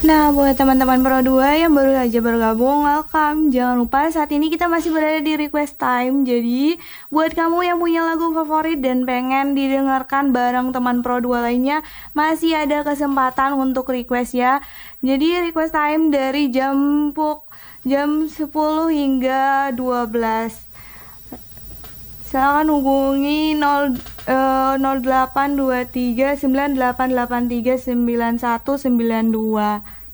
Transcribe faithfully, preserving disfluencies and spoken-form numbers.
Nah, buat teman-teman Pro dua yang baru saja bergabung, welcome. Jangan lupa saat ini kita masih berada di request time. Jadi, buat kamu yang punya lagu favorit dan pengen didengarkan bareng teman Pro dua lainnya, masih ada kesempatan untuk request ya. Jadi, request time dari jam puk jam sepuluh hingga dua belas. Silakan hubungi nol eh, nol delapan dua tiga sembilan delapan delapan tiga sembilan satu sembilan dua.